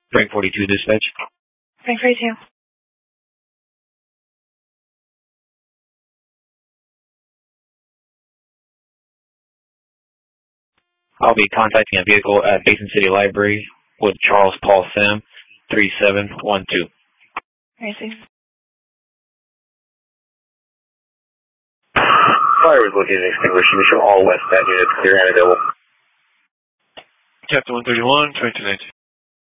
Frank 42 dispatch. Frank 42. I'll be contacting a vehicle at Basin City Library with Charles Paul Sam, 3712. I see. Fire was located in extinguishing. Show all westbound units clear and available. Captain 131, 2219.